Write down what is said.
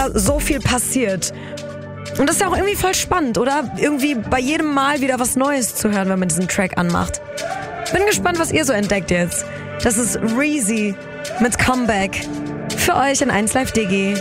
so viel passiert. Und das ist ja auch irgendwie voll spannend, oder? Irgendwie bei jedem Mal wieder was Neues zu hören, wenn man diesen Track anmacht. Bin gespannt, was ihr so entdeckt jetzt. Das ist Reezy mit Comeback für euch in 1Live DG.